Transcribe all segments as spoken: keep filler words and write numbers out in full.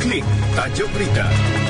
Klik tajuk berita.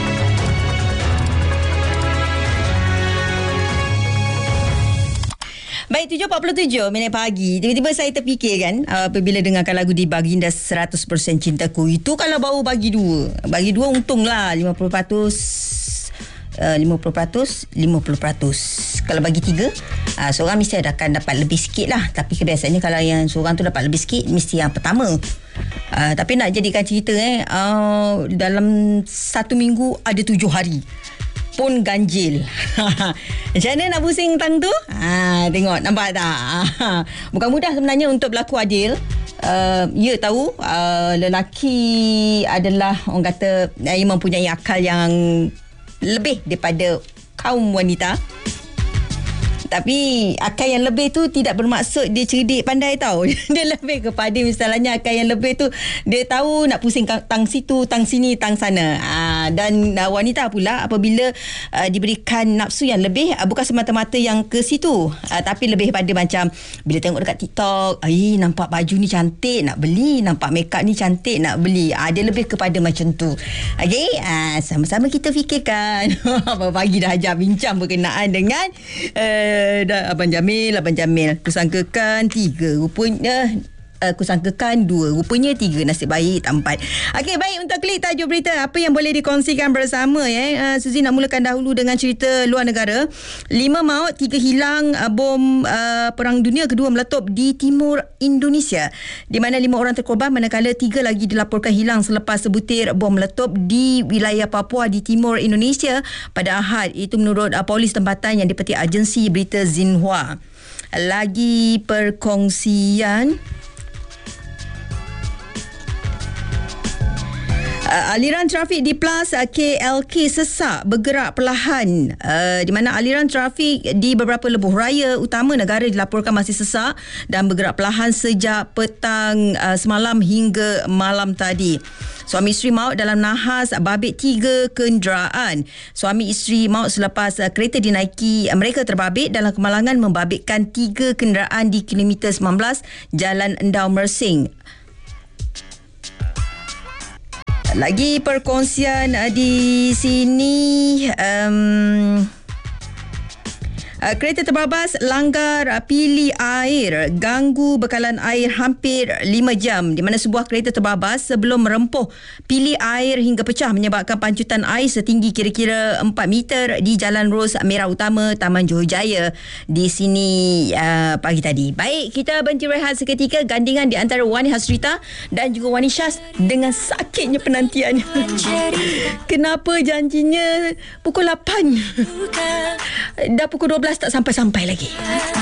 Baik, tujuh empat puluh tujuh minit pagi. Tiba-tiba saya terfikir kan, uh, apabila dengarkan lagu di Baginda seratus peratus Cintaku. Itu kalau baru bagi dua. Bagi dua untunglah lima puluh peratus. Uh, lima puluh peratus, lima puluh peratus. Kalau bagi tiga, uh, seorang mesti akan dapat lebih sikit lah. Tapi kebiasaannya kalau yang seorang tu dapat lebih sikit, mesti yang pertama. Uh, tapi nak jadikan cerita eh, uh, dalam satu minggu ada tujuh hari pun ganjil. Macam mana nak pusing tang tu? Ha, tengok, nampak tak? Ha, bukan mudah sebenarnya untuk berlaku adil. Uh, ya tahu, uh, lelaki adalah orang kata uh, mempunyai akal yang lebih daripada kaum wanita. Tapi akal yang lebih tu tidak bermaksud dia cerdik pandai tau. Dia lebih kepada misalnya akal yang lebih tu dia tahu nak pusing tang situ, tang sini, tang sana. Aa, dan uh, wanita pula apabila uh, diberikan nafsu yang lebih, uh, bukan semata-mata yang ke situ, uh, tapi lebih pada macam bila tengok dekat TikTok, ai nampak baju ni cantik nak beli, nampak makeup ni cantik nak beli. Uh, dia lebih kepada macam tu. Okey, uh, sama-sama kita fikirkan. Pagi dah ajak bincang berkenaan dengan uh, dah Abang Jamil, Abang Jamil kusangkakan tiga, rupanya uh, kusangkakan dua, rupanya tiga, nasib baik tak empat. Okey, baik, untuk klik tajuk berita apa yang boleh dikongsikan bersama ya. Uh, Suzy nak mulakan dahulu dengan cerita luar negara. Lima maut, tiga hilang, uh, bom uh, perang dunia kedua meletup di timur Indonesia, di mana lima orang terkorban manakala tiga lagi dilaporkan hilang selepas sebutir bom meletup di wilayah Papua di timur Indonesia pada Ahad. Itu menurut uh, polis tempatan yang dipetik agensi berita Xinhua. Lagi perkongsian, Uh, aliran trafik di Plus uh, K L K sesak bergerak perlahan, uh, di mana aliran trafik di beberapa lebuh raya utama negara dilaporkan masih sesak dan bergerak perlahan sejak petang uh, semalam hingga malam tadi. Suami isteri maut dalam nahas babit tiga kenderaan. Suami isteri maut selepas uh, kereta dinaiki, uh, mereka terbabit dalam kemalangan membabitkan tiga kenderaan di kilometer sembilan belas Jalan Endau Mersing. Lagi perkongsian uh, di sini, um, uh, kereta terbabas langgar uh, pilih air, ganggu bekalan air hampir lima jam, di mana sebuah kereta terbabas sebelum merempuh pilih air hingga pecah menyebabkan pancutan air setinggi kira-kira empat meter di Jalan Ros Merah Utama, Taman Johor Jaya di sini uh, pagi tadi. Baik, kita berhenti rehat seketika. Gandingan di antara Wani Hasrita dan juga Wani Syaz dengan sakitnya penantiannya. Kenapa janjinya pukul lapan? Dah pukul dua belas tak sampai-sampai lagi.